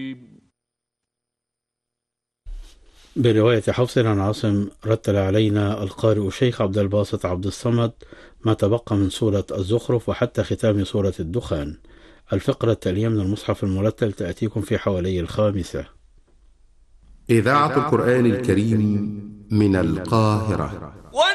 برواية حفص عن عاصم رتل علينا القارئ الشيخ عبد الباسط عبد الصمد ما تبقى من سورة الزخرف وحتى ختام سورة الدخان. الفقرة التالية من المصحف المرتل تأتيكم في حوالي 5. إذاعة القرآن الكريم من القاهرة.